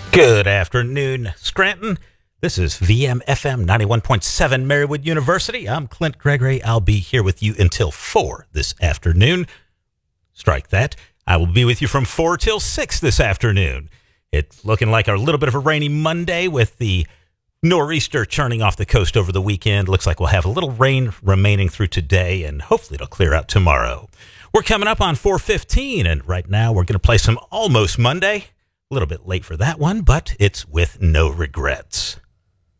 Good afternoon, Scranton. This is VMFM 91.7 Marywood University. I'm Clint Gregory. I'll be here with you until 4 this afternoon. Strike that. I will be with you from 4 till 6 this afternoon. It's looking like a little bit of a rainy Monday with the nor'easter churning off the coast over the weekend. Looks like we'll have a little rain remaining through today, and hopefully it'll clear out tomorrow. We're coming up on 4:15, and right now we're going to play some Almost Monday. A little bit late for that one, but it's with No Regrets.